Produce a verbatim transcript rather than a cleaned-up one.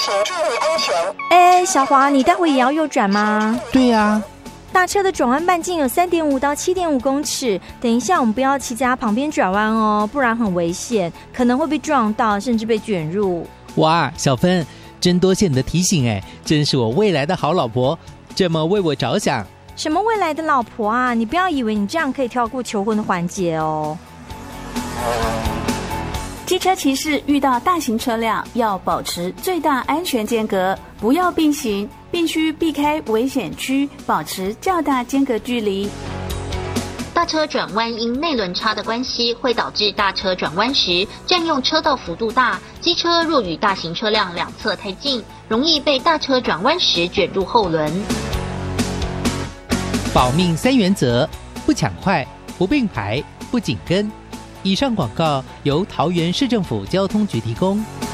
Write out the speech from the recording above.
请注意安全。 哎，小华，你待会也要右转吗？ 对呀、啊。 大车的转弯半径有 三点五 到 七点五 公尺，等一下我们不要骑在它旁边转弯哦，不然很危险，可能会被撞到，甚至被卷入。 哇，小芬，真多谢你的提醒哎，真是我未来的好老婆，这么为我着想。 什么未来的老婆啊？你不要以为你这样可以跳过求婚的环节哦。 机车骑士遇到大型车辆要保持最大安全间隔，不要并行，必须避开危险区，保持较大间隔距离。 大车转弯因内轮差的关系，会导致大车转弯时占用车道幅度大，机车若与大型车辆两侧太近，容易被大车转弯时卷入后轮。 保命三原则：不抢快，不并排，不紧跟。以上广告由桃园市政府交通局提供。